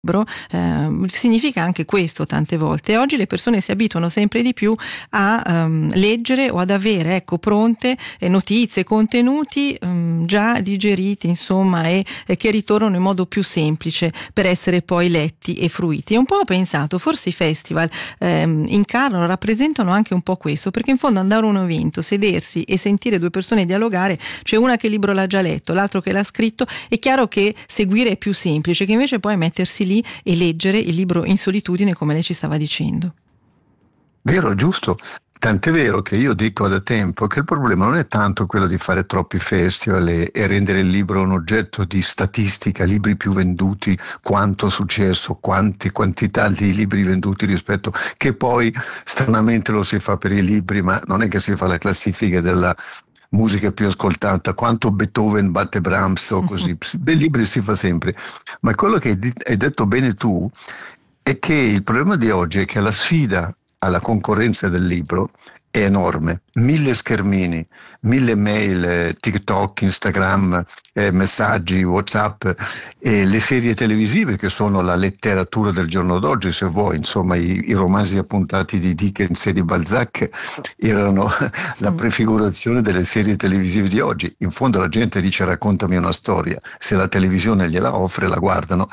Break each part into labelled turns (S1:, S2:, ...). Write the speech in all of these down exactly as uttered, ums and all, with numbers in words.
S1: Eh, significa anche questo tante volte. Oggi le persone si abituano sempre di più a um, leggere o ad avere ecco pronte eh, notizie, contenuti um, già digeriti insomma e, e che ritornano in modo più semplice per essere poi letti e fruiti. E un po' ho pensato forse i festival ehm, incarnano, rappresentano anche un po' questo, perché in fondo andare a un evento, sedersi e sentire due persone dialogare, c'è una che il libro l'ha già letto, l'altro che l'ha scritto, è chiaro che seguire è più semplice, che invece poi mettersi lì e leggere il libro in solitudine, come lei ci stava dicendo.
S2: Vero, giusto. Tant'è vero che io dico da tempo che il problema non è tanto quello di fare troppi festival e, e rendere il libro un oggetto di statistica, libri più venduti, quanto è successo, quanti, quantità di libri venduti rispetto, che poi stranamente lo si fa per i libri, ma non è che si fa la classifica della musica più ascoltata, quanto Beethoven batte Brahms o così. Dei libri si fa sempre, ma quello che hai detto bene tu è che il problema di oggi è che la sfida alla concorrenza del libro è enorme. Mille schermini, mille mail, eh, TikTok, Instagram, eh, messaggi, WhatsApp, e le serie televisive che sono la letteratura del giorno d'oggi, se vuoi, insomma i, i romanzi appuntati di Dickens e di Balzac erano la prefigurazione delle serie televisive di oggi. In fondo la gente dice raccontami una storia, se la televisione gliela offre la guardano.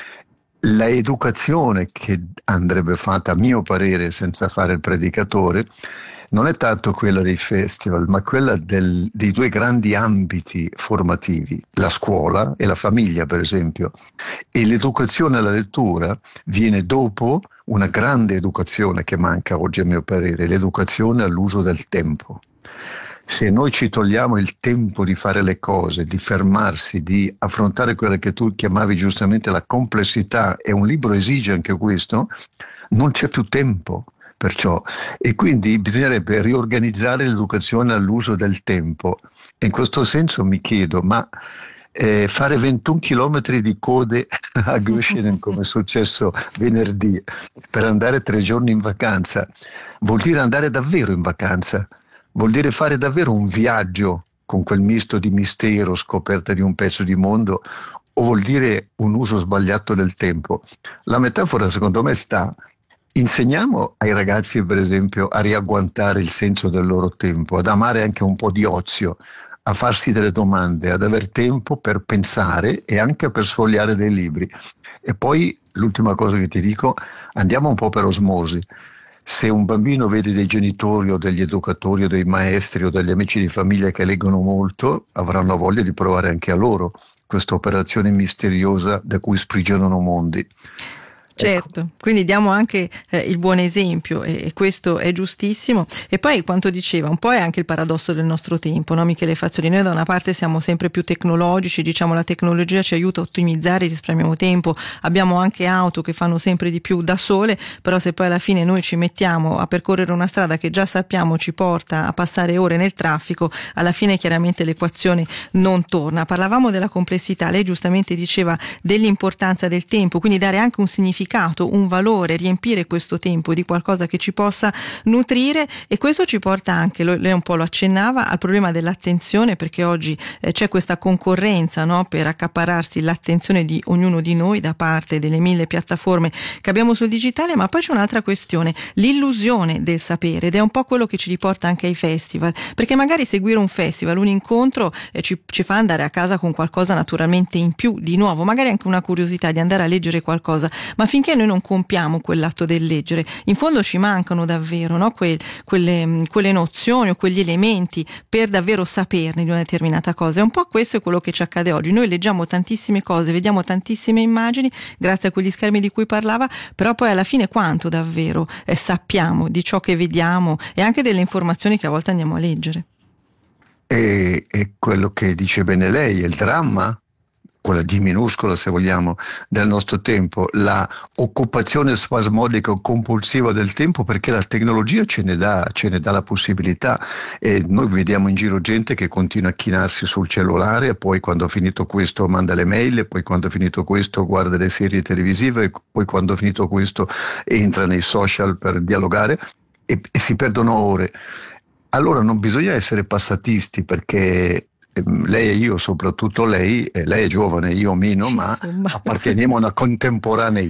S2: La educazione che andrebbe fatta, a mio parere, senza fare il predicatore, non è tanto quella dei festival, ma quella del, dei due grandi ambiti formativi, la scuola e la famiglia, per esempio. E l'educazione alla lettura viene dopo una grande educazione che manca oggi, a mio parere, l'educazione all'uso del tempo. Se noi ci togliamo il tempo di fare le cose, di fermarsi, di affrontare quella che tu chiamavi giustamente la complessità, e un libro esige anche questo, non c'è più tempo. Perciò, e quindi bisognerebbe riorganizzare l'educazione all'uso del tempo. E in questo senso mi chiedo, ma eh, fare ventuno chilometri di code a Göttingen, come è successo venerdì, per andare tre giorni in vacanza, vuol dire andare davvero in vacanza? Vuol dire fare davvero un viaggio con quel misto di mistero, scoperta di un pezzo di mondo, o vuol dire un uso sbagliato del tempo? La metafora secondo me sta: insegniamo ai ragazzi per esempio a riagguantare il senso del loro tempo, ad amare anche un po' di ozio, a farsi delle domande, ad aver tempo per pensare e anche per sfogliare dei libri. E poi l'ultima cosa che ti dico, andiamo un po' per osmosi. Se un bambino vede dei genitori o degli educatori o dei maestri o degli amici di famiglia che leggono molto, avranno voglia di provare anche a loro questa operazione misteriosa da cui sprigionano mondi.
S1: Certo, ecco. Quindi diamo anche eh, il buon esempio e, e questo è giustissimo. E poi quanto diceva, un po' è anche il paradosso del nostro tempo, no Michele Fazzoli? Noi da una parte siamo sempre più tecnologici, diciamo la tecnologia ci aiuta a ottimizzare, risparmiamo tempo, abbiamo anche auto che fanno sempre di più da sole, però se poi alla fine noi ci mettiamo a percorrere una strada che già sappiamo ci porta a passare ore nel traffico, alla fine chiaramente l'equazione non torna. Parlavamo della complessità, lei giustamente diceva dell'importanza del tempo, quindi dare anche un significato, un valore, riempire questo tempo di qualcosa che ci possa nutrire, e questo ci porta anche, lei un po' lo accennava, al problema dell'attenzione, perché oggi eh, c'è questa concorrenza, no, per accaparrarsi l'attenzione di ognuno di noi da parte delle mille piattaforme che abbiamo sul digitale. Ma poi c'è un'altra questione, l'illusione del sapere, ed è un po' quello che ci riporta anche ai festival, perché magari seguire un festival, un incontro eh, ci, ci fa andare a casa con qualcosa naturalmente in più, di nuovo, magari anche una curiosità di andare a leggere qualcosa, ma finché noi non compiamo quell'atto del leggere, in fondo ci mancano davvero, no? que- quelle, quelle nozioni o quegli elementi per davvero saperne di una determinata cosa. È un po' questo è quello che ci accade oggi. Noi leggiamo tantissime cose, vediamo tantissime immagini grazie a quegli schermi di cui parlava, però poi alla fine quanto davvero eh, sappiamo di ciò che vediamo e anche delle informazioni che a volte andiamo a leggere?
S2: E, e quello che dice bene lei è il dramma, quella D minuscola se vogliamo, del nostro tempo, la occupazione spasmodica o compulsiva del tempo, perché la tecnologia ce ne dà, ce ne dà la possibilità, e noi vediamo in giro gente che continua a chinarsi sul cellulare e poi quando ha finito questo manda le mail, e poi quando ha finito questo guarda le serie televisive, e poi quando ha finito questo entra nei social per dialogare e, e si perdono ore. Allora non bisogna essere passatisti, perché lei e io, soprattutto lei, e lei è giovane, io meno, ma
S1: Insomma.
S2: apparteniamo a una contemporaneità